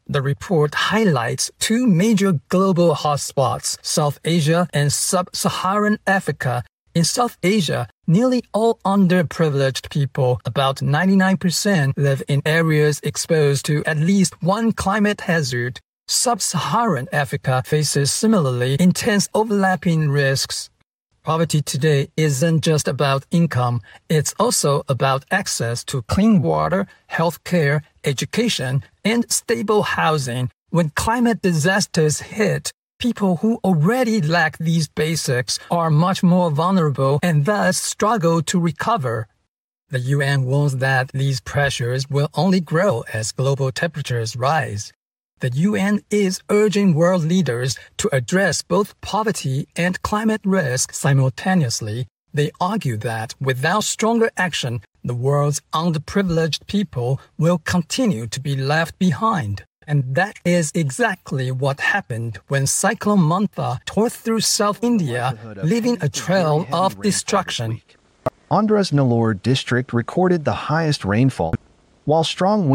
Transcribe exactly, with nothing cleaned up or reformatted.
The report highlights two major global hotspots, South Asia and Sub-Saharan Africa. In South Asia, nearly all underprivileged people, about ninety-nine percent, live in areas exposed to at least one climate hazard. Sub-Saharan Africa faces similarly intense overlapping risks. Poverty today isn't just about income, it's also about access to clean water, health care, education, and stable housing. When climate disasters hit, people who already lack these basics are much more vulnerable and thus struggle to recover. The U N warns that these pressures will only grow as global temperatures rise. The U N is urging world leaders to address both poverty and climate risk simultaneously. They argue that without stronger action, the world's underprivileged people will continue to be left behind. And that is exactly what happened when Cyclone Mantha tore through South India, leaving a trail of destruction. Andhra's Nellore district recorded the highest rainfall, while strong